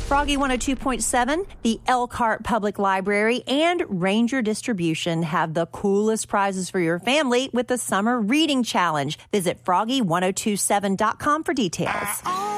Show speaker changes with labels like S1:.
S1: Froggy 102.7, the Elkhart Public Library, and Ranger Distribution have the coolest prizes for your family with the Summer Reading Challenge. Visit froggy1027.com for details.